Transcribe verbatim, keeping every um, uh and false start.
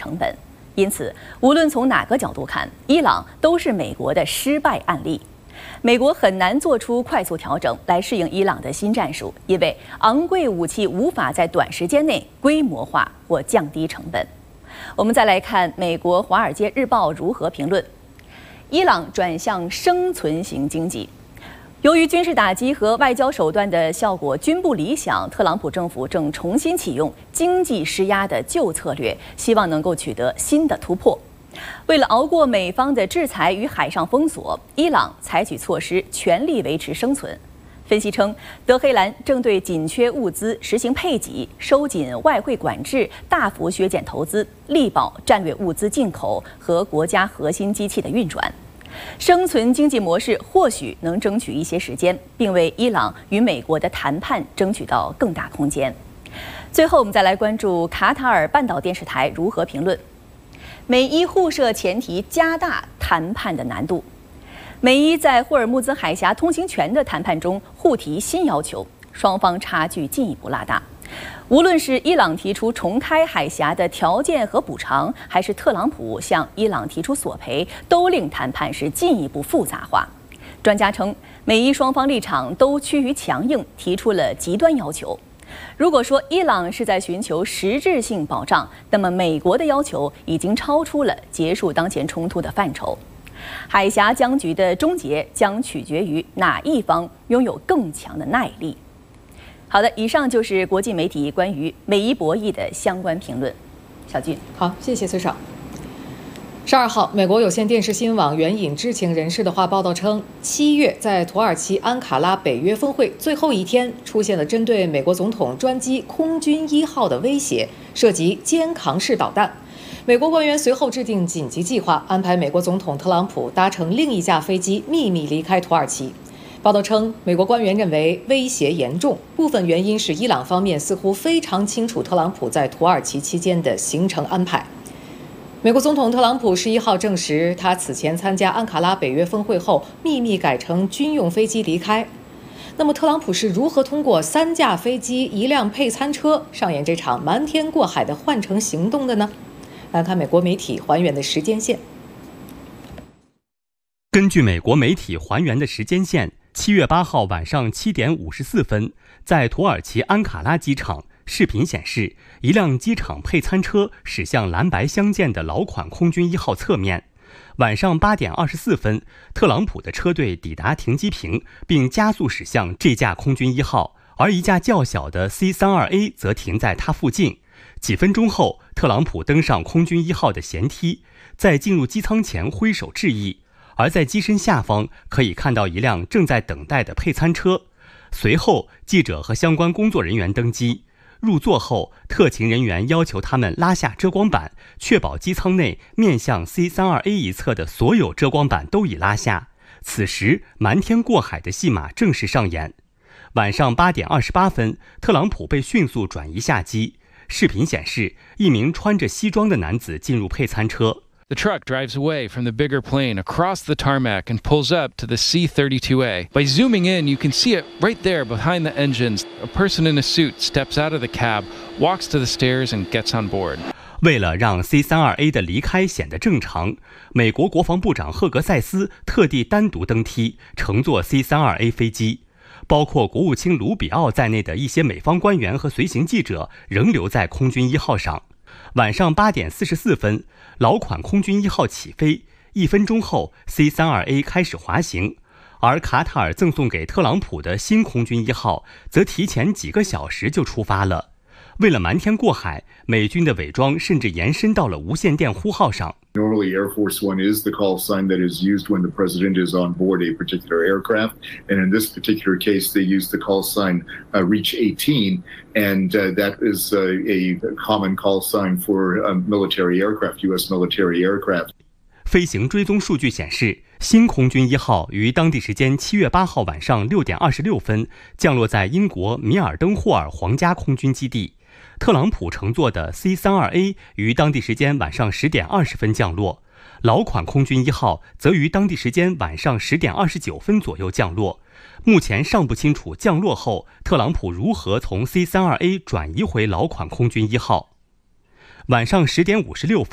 成本。因此，无论从哪个角度看，伊朗都是美国的失败案例。美国很难做出快速调整来适应伊朗的新战术，因为昂贵武器无法在短时间内规模化或降低成本。我们再来看美国《华尔街日报》如何评论：伊朗转向生存型经济。由于军事打击和外交手段的效果均不理想，特朗普政府正重新启用经济施压的旧策略，希望能够取得新的突破。为了熬过美方的制裁与海上封锁，伊朗采取措施全力维持生存。分析称，德黑兰正对紧缺物资实行配给，收紧外汇管制，大幅削减投资，力保战略物资进口和国家核心机器的运转。生存经济模式或许能争取一些时间，并为伊朗与美国的谈判争取到更大空间。最后，我们再来关注卡塔尔半岛电视台如何评论：美伊互设前提，加大谈判的难度。美伊在霍尔木兹海峡通行权的谈判中互提新要求，双方差距进一步拉大。无论是伊朗提出重开海峡的条件和补偿，还是特朗普向伊朗提出索赔，都令谈判是进一步复杂化。专家称，美伊双方立场都趋于强硬，提出了极端要求。如果说伊朗是在寻求实质性保障，那么美国的要求已经超出了结束当前冲突的范畴。海峡僵局的终结将取决于哪一方拥有更强的耐力。好的，以上就是国际媒体关于美伊博弈的相关评论。小俊， 好，谢谢崔少。十二号，美国有线电视新闻网援引知情人士的话报道称，七月在土耳其安卡拉北约峰会最后一天，出现了针对美国总统专机空军一号的威胁，涉及肩扛式导弹。美国官员随后制定紧急计划，安排美国总统特朗普搭乘另一架飞机秘密离开土耳其。报道称，美国官员认为威胁严重，部分原因是伊朗方面似乎非常清楚特朗普在土耳其期间的行程安排。美国总统特朗普十一号证实，他此前参加安卡拉北约峰会后，秘密改乘军用飞机离开。那么，特朗普是如何通过三架飞机、一辆配餐车上演这场瞒天过海的换乘行动的呢？来看美国媒体还原的时间线。 根据美国媒体还原的时间线，七月八号晚上七点五十四分，在土耳其安卡拉机场，视频显示一辆机场配餐车驶向蓝白相间的老款空军一号侧面。晚上八点二十四分，特朗普的车队抵达停机坪，并加速驶向这架空军一号，而一架较小的 C 三十二 A 则停在他附近。几分钟后，特朗普登上空军一号的舷梯，在进入机舱前挥手致意。而在机身下方可以看到一辆正在等待的配餐车。随后，记者和相关工作人员登机。入座后，特勤人员要求他们拉下遮光板，确保机舱内面向 C 三十二 A 一侧的所有遮光板都已拉下。此时，瞒天过海的戏码正式上演。晚上八点二十八分，特朗普被迅速转移下机。视频显示，一名穿着西装的男子进入配餐车。 The truck drives away from the bigger plane across the tarmac and pulls up to the C thirty-two A. By zooming in, you can see it right there behind the engines. A person in a suit steps out of the cab, walks to the stairs, and gets on board. 为了让 C 三十二 A 的离开显得正常，美国国防部长赫格塞斯特地单独登梯，乘坐 C 三十二 A 飞机。包括国务卿卢比奥在内的一些美方官员和随行记者仍留在空军一号上。晚上八点四十四分，老款空军一号起飞，一分钟后 C 三十二 A 开始滑行，而卡塔尔赠送给特朗普的新空军一号则提前几个小时就出发了。为了瞒天过海，美军的伪装甚至延伸到了无线电呼号上。 Normally, Air Force One is the call sign that is used when the president is on board a particular aircraft. And in this particular case, they use the call sign uh, Reach eighteen, and uh, that is uh, a common call sign for uh, military aircraft, U S military aircraft. 飞行追踪数据显示，新空军一号于当地时间七月八号晚上六点二十六分降落在英国米尔登霍尔皇家空军基地。特朗普乘坐的 C 三十二 A 于当地时间晚上十点二十分降落，老款空军一号则于当地时间晚上十点二十九分左右降落。目前尚不清楚降落后特朗普如何从 C 三十二 A 转移回老款空军一号。晚上十点五十六分。